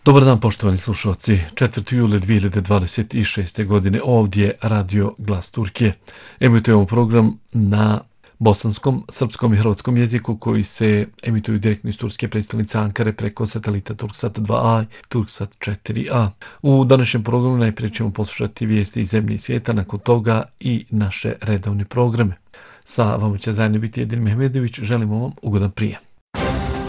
Dobar dan poštovani slušalci, 4. juli 2026. godine ovdje Radio Glas Turkije. Emitujemo program na bosanskom, srpskom i hrvatskom jeziku koji se emituju direktno iz turske predstavnice Ankare preko satelita Turksat 2a i Turksat 4a. U današnjem programu najprije ćemo poslušati vijesti iz zemlje i svijeta, nakon toga i naše redovne programe. Sa vama će zajedno biti Edin Mehmedović, želimo vam ugodan prijem.